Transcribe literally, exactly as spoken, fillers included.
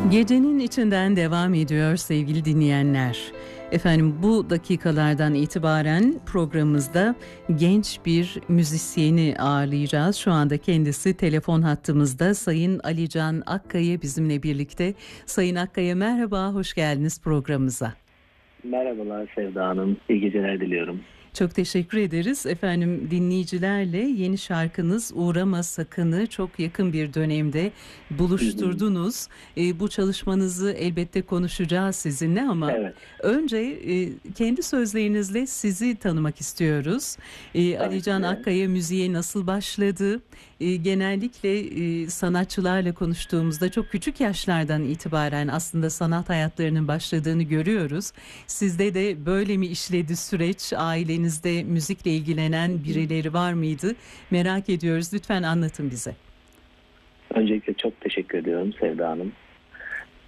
Gecenin içinden devam ediyor sevgili dinleyenler. Efendim bu dakikalardan itibaren programımızda genç bir müzisyeni ağırlayacağız. Şu anda kendisi telefon hattımızda. Sayın Alican Akkaya bizimle birlikte. Sayın Akkaya merhaba, hoş geldiniz programımıza. Merhabalar Sevda Hanım, iyi geceler diliyorum. Çok teşekkür ederiz. Efendim dinleyicilerle yeni şarkınız Uğrama Sakın'ı çok yakın bir dönemde buluşturdunuz. E, bu çalışmanızı elbette konuşacağız sizinle ama Evet. önce e, kendi sözlerinizle sizi tanımak istiyoruz. E, Alican Akkaya müziğe nasıl başladı? E, genellikle e, sanatçılarla konuştuğumuzda çok küçük yaşlardan itibaren aslında sanat hayatlarının başladığını görüyoruz. Sizde de böyle mi işledi süreç? Ailenizde müzikle ilgilenen birileri var mıydı? Merak ediyoruz. Lütfen anlatın bize. Öncelikle çok teşekkür ediyorum Sevda Hanım.